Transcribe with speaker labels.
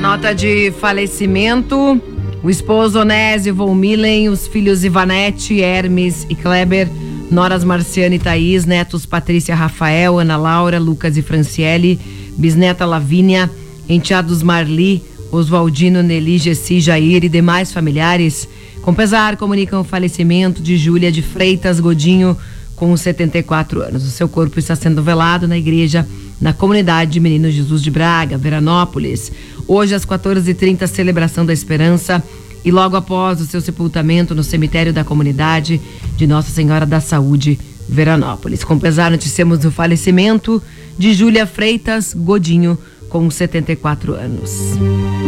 Speaker 1: nota de falecimento: o esposo Onésio von Millen, os filhos Ivanete, Hermes e Kleber, noras Marciane e Thaís, netos Patrícia, Rafael, Ana Laura, Lucas e Franciele, bisneta Lavínia, enteados Marli, Oswaldino, Nelly, Gessi, Jair e demais familiares. Com pesar, comunicam o falecimento de Júlia de Freitas Godinho, com 74 anos. O seu corpo está sendo velado na igreja, na comunidade de Menino Jesus de Braga, Veranópolis. Hoje, às 14h30, celebração da Esperança, e logo após o seu sepultamento no cemitério da comunidade de Nossa Senhora da Saúde, Veranópolis. Com pesar, noticiamos o falecimento de Júlia Freitas Godinho, com 74 anos.